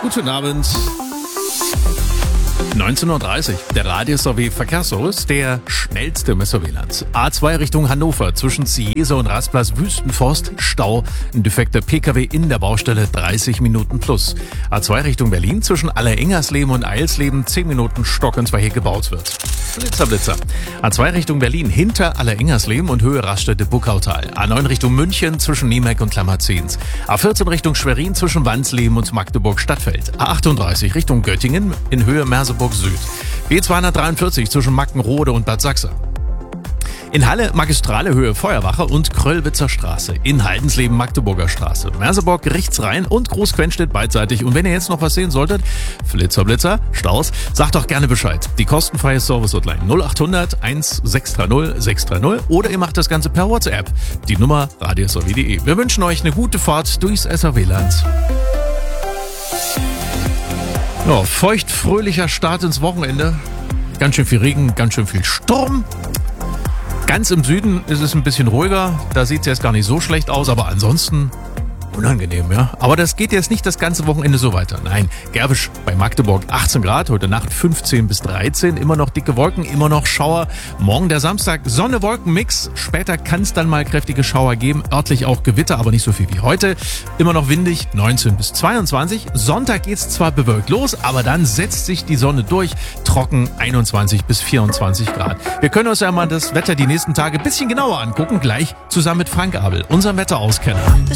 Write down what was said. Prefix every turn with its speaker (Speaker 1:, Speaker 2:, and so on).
Speaker 1: Guten Abend. 19.30 Uhr. Der Radius sowie Verkehrsservice, der schnellste Messerwählerns. A2 Richtung Hannover zwischen Ciesa und Rastplatz Wüstenforst, Stau. Ein defekter PKW in der Baustelle, 30 Minuten plus. A2 Richtung Berlin zwischen Allerengersleben und Eilsleben, 10 Minuten stockend, weil hier gebaut wird. Blitzer. A2 Richtung Berlin hinter Allerengersleben und Höhe Raststätte Buckautal. A9 Richtung München zwischen Niemek und Klammerzins. A14 Richtung Schwerin zwischen Wandsleben und Magdeburg-Stadtfeld. A38 Richtung Göttingen in Höhe Merseburg Süd. B243 zwischen Mackenrode und Bad Sachsa. In Halle Magistrale Höhe Feuerwache und Kröllwitzer Straße. In Haldensleben Magdeburger Straße. Merseburg Rechtsrhein und Großquenstedt beidseitig. Und wenn ihr jetzt noch was sehen solltet, Blitzer, Staus, sagt doch gerne Bescheid. Die kostenfreie Service-Hotline 0800 1630 630 oder ihr macht das Ganze per WhatsApp. Die Nummer radiosrw.de. Wir wünschen euch eine gute Fahrt durchs SRW-Land. Ja, feucht-fröhlicher Start ins Wochenende. Ganz schön viel Regen, ganz schön viel Sturm. Ganz im Süden ist es ein bisschen ruhiger. Da sieht es jetzt gar nicht so schlecht aus, aber ansonsten unangenehm, ja. Aber das geht jetzt nicht das ganze Wochenende so weiter. Nein, Gerwisch bei Magdeburg 18 Grad, heute Nacht 15 bis 13. Immer noch dicke Wolken, immer noch Schauer. Morgen der Samstag, Sonne-Wolken-Mix. Später kann es dann mal kräftige Schauer geben. Örtlich auch Gewitter, aber nicht so viel wie heute. Immer noch windig, 19 bis 22. Sonntag geht's zwar bewölkt los, aber dann setzt sich die Sonne durch. Trocken, 21 bis 24 Grad. Wir können uns ja mal das Wetter die nächsten Tage ein bisschen genauer angucken. Gleich zusammen mit Frank Abel, unserem Wetterauskenner.